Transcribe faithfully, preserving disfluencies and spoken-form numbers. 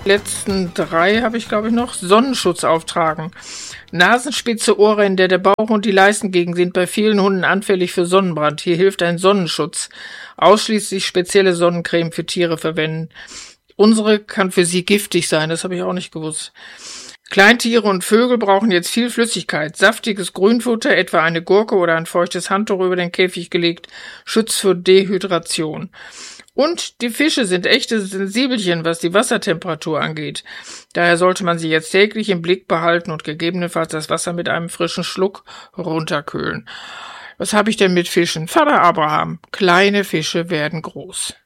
Letzten drei habe ich, glaube ich, noch. Sonnenschutz auftragen. Nasenspitze, Ohrränder, der Bauch und die Leistengegend sind bei vielen Hunden anfällig für Sonnenbrand. Hier hilft ein Sonnenschutz. Ausschließlich spezielle Sonnencreme für Tiere verwenden. Unsere kann für sie giftig sein, das habe ich auch nicht gewusst. Kleintiere und Vögel brauchen jetzt viel Flüssigkeit. Saftiges Grünfutter, etwa eine Gurke oder ein feuchtes Handtuch über den Käfig gelegt, schützt vor Dehydration. Und die Fische sind echte Sensibelchen, was die Wassertemperatur angeht. Daher sollte man sie jetzt täglich im Blick behalten und gegebenenfalls das Wasser mit einem frischen Schluck runterkühlen. Was habe ich denn mit Fischen? Vater Abraham, kleine Fische werden groß.